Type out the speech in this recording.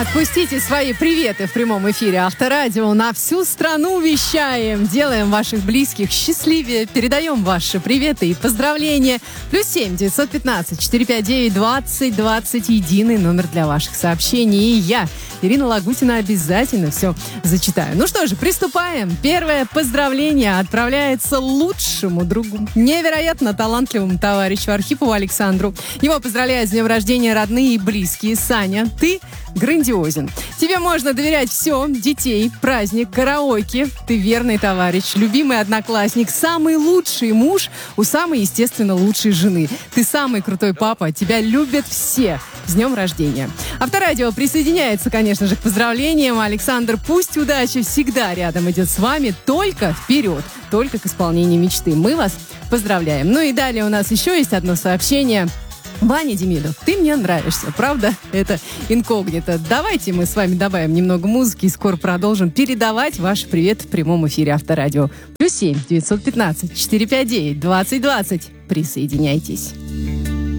Отпустите свои приветы в прямом эфире Авторадио. На всю страну вещаем. Делаем ваших близких счастливее. Передаем ваши приветы и поздравления. +7 915 459 20 20. Единый номер для ваших сообщений. И я, Ирина Лагутина, обязательно все зачитаю. Ну что же, приступаем. Первое поздравление отправляется лучшему другу, невероятно талантливому товарищу Архипову Александру. Его поздравляют с днем рождения родные и близкие. Саня, ты грандиозен. Тебе можно доверять все. Детей, праздник, караоке. Ты верный товарищ, любимый одноклассник, самый лучший муж у самой, естественно, лучшей жены. Ты самый крутой папа. Тебя любят все. С днем рождения. Авторадио присоединяется, конечно же, к поздравлениям. Александр, пусть удача всегда рядом идет с вами. Только вперед. Только к исполнению мечты. Мы вас поздравляем. Ну и далее у нас еще есть одно сообщение. Ваня Демидов, ты мне нравишься, правда? Это инкогнито. Давайте мы с вами добавим немного музыки и скоро продолжим передавать ваши приветы в прямом эфире Авторадио. +7 915 459 20 20. Присоединяйтесь.